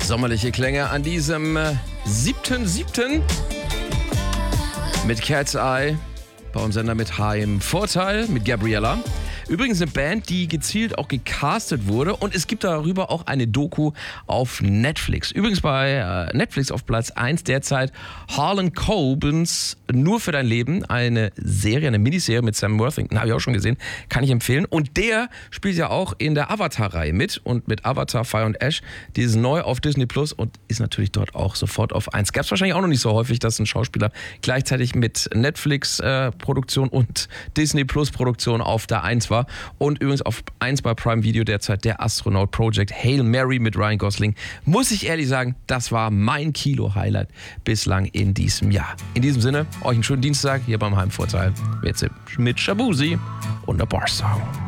Sommerliche Klänge an diesem 7.7. mit Cat's Eye beim Sender mit Heim Vorteil mit Gabriella. Übrigens eine Band, die gezielt auch gecastet wurde und es gibt darüber auch eine Doku auf Netflix. Übrigens bei Netflix auf Platz 1 derzeit Harlan Coben's Nur für dein Leben, eine Serie, eine Miniserie mit Sam Worthington, habe ich auch schon gesehen, kann ich empfehlen. Und der spielt ja auch in der Avatar-Reihe mit und mit Avatar, Fire und Ash, die ist neu auf Disney Plus und ist natürlich dort auch sofort auf 1. Gab es wahrscheinlich auch noch nicht so häufig, dass ein Schauspieler gleichzeitig mit Netflix-Produktion und Disney Plus-Produktion auf der 1 war. Und übrigens auf 1 bei Prime Video derzeit der Astronaut Project Hail Mary mit Ryan Gosling. Muss ich ehrlich sagen, das war mein Kilo-Highlight bislang in diesem Jahr. In diesem Sinne, euch einen schönen Dienstag hier beim Heimvorteil. Jetzt mit Shabuzi und der Bar Song.